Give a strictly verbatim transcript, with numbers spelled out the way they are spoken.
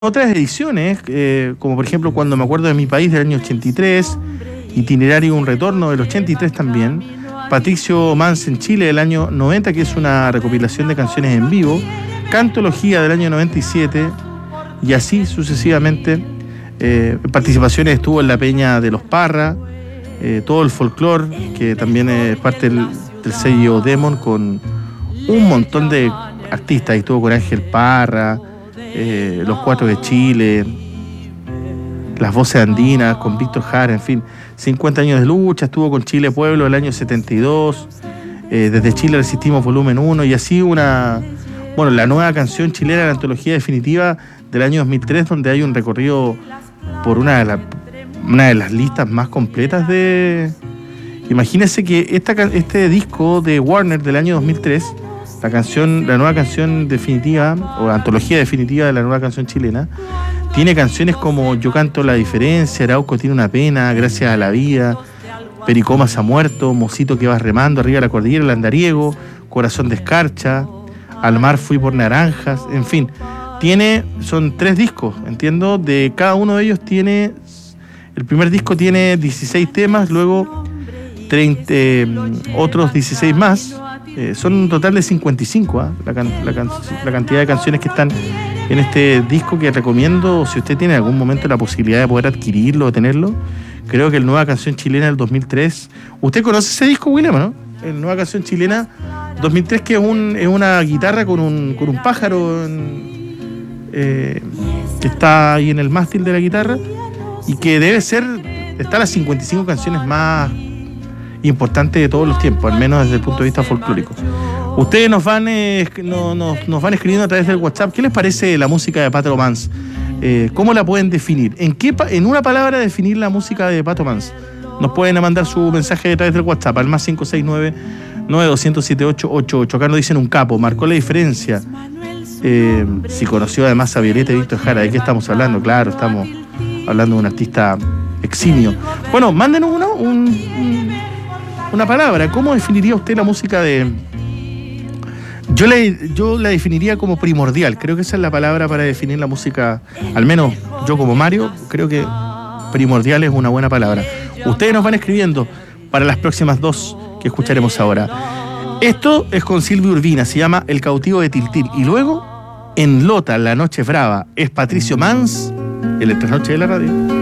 otras ediciones, eh, como por ejemplo Cuando me acuerdo de mi país del año ochenta y tres, Itinerario un retorno del ochenta y tres también, Patricio Mans en Chile del año noventa, que es una recopilación de canciones en vivo, Cantología del año noventa y siete, y así sucesivamente. Eh, participaciones estuvo en La Peña de los Parra, eh, todo el folclore, que también es parte del, del sello Demon, con un montón de artistas. Estuvo con Ángel Parra, eh, Los Cuatro de Chile, Las Voces Andinas, con Víctor Jara, en fin, cincuenta años de lucha. Estuvo con Chile Pueblo el año setenta y dos, eh, Desde Chile Resistimos volumen uno, y así una, bueno, la nueva canción chilena, la antología definitiva del año dos mil tres, donde hay un recorrido por una de, la, una de las listas más completas de... Imagínense que esta, este disco de Warner del año dos mil tres, la canción, la nueva canción definitiva, o la antología definitiva de la nueva canción chilena, tiene canciones como Yo canto la diferencia, Arauco tiene una pena, Gracias a la vida, Pericomas ha muerto, Mocito que vas remando, Arriba de la cordillera, El andariego, Corazón de escarcha, Al mar fui por naranjas, en fin. Tiene, son tres discos, entiendo, de cada uno de ellos tiene, el primer disco tiene dieciséis temas, luego treinta, eh, otros dieciséis más, eh, son un total de cincuenta y cinco, ¿eh? la, can, la, can, la cantidad de canciones que están en este disco, que recomiendo, si usted tiene en algún momento la posibilidad de poder adquirirlo o tenerlo. Creo que el Nueva Canción Chilena del dos mil tres, ¿usted conoce ese disco, William, no? El Nueva Canción Chilena dos mil tres, que es, un, es una guitarra con un, con un pájaro en, Eh, que está ahí en el mástil de la guitarra, y que debe ser, está las cincuenta y cinco canciones más importantes de todos los tiempos, al menos desde el punto de vista folclórico. Ustedes nos van eh, no, nos, nos van escribiendo a través del WhatsApp. ¿Qué les parece la música de Pato Mans? Eh, ¿Cómo la pueden definir? ¿En qué en una palabra definir la música de Pato Mans? Nos pueden mandar su mensaje a través del WhatsApp al más cinco seis nueve, nueve dos cero siete ocho ocho ocho. Acá nos dicen un capo, marcó la diferencia. Eh, si conoció además a Violeta y Víctor Jara, ¿de qué estamos hablando? Claro, estamos hablando de un artista eximio. Bueno, mándenos una, un, un, una palabra. ¿Cómo definiría usted la música de...? Yo la, yo la definiría como primordial. Creo que esa es la palabra para definir la música, al menos yo como Mario, creo que primordial es una buena palabra. Ustedes nos van escribiendo para las próximas dos que escucharemos ahora. Esto es con Silvia Urbina, se llama El cautivo de Tiltil. Y luego, en Lota, La noche brava, es Patricio Mans, en el Trasnoche de la Radio.